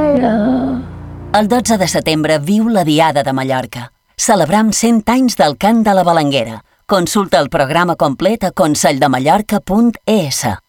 Balanguera. El 12 de setembre viu la Diada de Mallorca. Celebram 100 anys del cant de la Balanguera. Consulta el programa complet a conselldemallorca.es.